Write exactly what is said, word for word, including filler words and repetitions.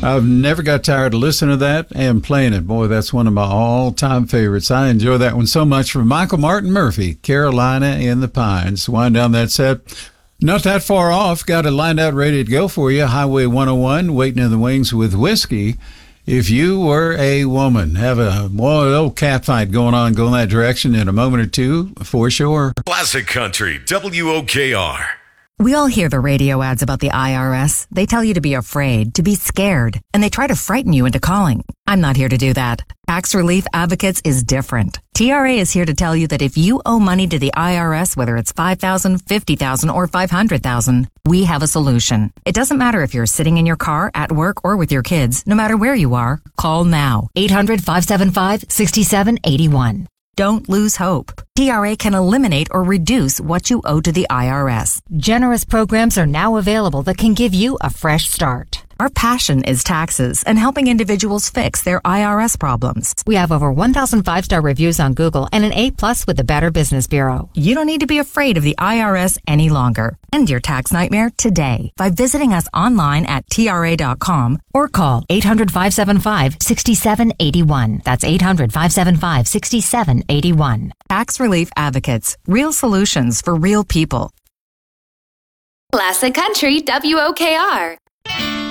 I've never got tired of listening to that and playing it. Boy, that's one of my all-time favorites. I enjoy that one so much. From Michael Martin Murphey, Carolina in the Pines. Wind down that set. Not that far off. Got it lined out, ready to go for you. Highway one oh one, Waiting in the Wings with Whiskey. If you were a woman, have a well, an old cat fight going on, go in that direction in a moment or two, for sure. Classic Country, W O K R. We all hear the radio ads about the I R S. They tell you to be afraid, to be scared, and they try to frighten you into calling. I'm not here to do that. Tax Relief Advocates is different. T R A is here to tell you that if you owe money to the I R S, whether it's five thousand dollars, fifty thousand dollars, or five hundred thousand dollars, we have a solution. It doesn't matter if you're sitting in your car, at work, or with your kids. No matter where you are, call now. eight hundred, five seven five, six seven eight one. Don't lose hope. T R A can eliminate or reduce what you owe to the I R S. Generous programs are now available that can give you a fresh start. Our passion is taxes and helping individuals fix their I R S problems. We have over one thousand five-star reviews on Google and an A plus with the Better Business Bureau. You don't need to be afraid of the I R S any longer. End your tax nightmare today by visiting us online at T R A dot com or call eight hundred, five seven five, six seven eight one. That's eight hundred, five seven five, six seven eight one. Tax Relief Advocates. Real solutions for real people. Classic Country, W O K R.